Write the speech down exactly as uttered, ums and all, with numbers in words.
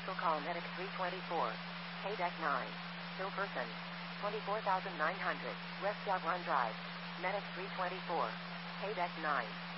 Special call Medic three twenty-four. K deck nine. Kill person. twenty-four thousand nine hundred. West Run Drive. Medic three twenty-four. K deck nine.